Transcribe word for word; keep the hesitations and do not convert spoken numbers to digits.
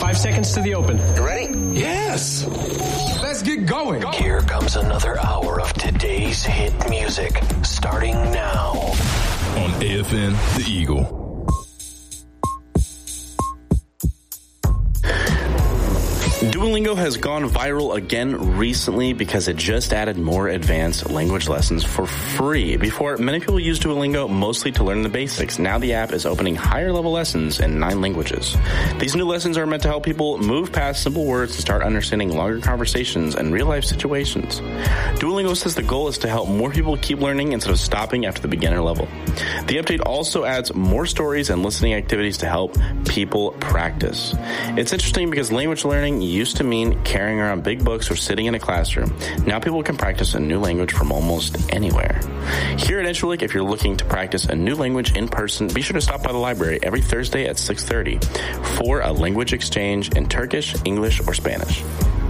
Five seconds to the open. You ready? Yes. Let's get going. Here comes another hour of today's hit music, starting now. On A F N, The Eagle. Duolingo has gone viral again recently because it just added more advanced language lessons for free. Before, many people used Duolingo mostly to learn the basics. Now the app is opening higher level lessons in nine languages. These new lessons are meant to help people move past simple words and start understanding longer conversations and real life situations. Duolingo says the goal is to help more people keep learning instead of stopping after the beginner level. The update also adds more stories and listening activities to help people practice. It's interesting because language learning used to mean carrying around big books or sitting in a classroom. Now people can practice a new language from almost anywhere. Here at Interlink, if you're looking to practice a new language in person, be sure to stop by the library every Thursday at six thirty for a language exchange in Turkish, English, or Spanish.